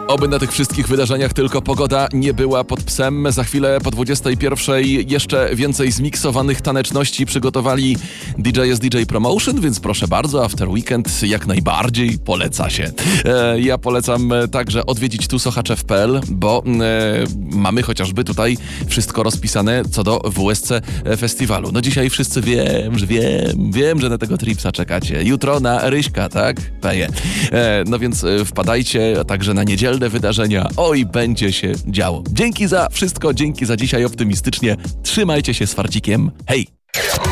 Oby na tych wszystkich wydarzeniach tylko pogoda nie była pod psem. Za chwilę po 21 jeszcze więcej zmiksowanych taneczności przygotowali DJs DJ Promotion, więc proszę bardzo, After Weekend jak najbardziej poleca się. Ja polecam także odwiedzić tu sochaczew.pl, bo mamy chociażby tutaj wszystko rozpisane co do WSC Festiwalu. No dzisiaj wszyscy wiem, że na tego Tripsa czekacie. Jutro na Ryśka, tak? Peje. No więc wpadajcie także na niedzielne wydarzenia. Oj, będzie się działo. Dzięki za wszystko, dzięki za dzisiaj optymistycznie. Trzymajcie się z farcikiem. Hej!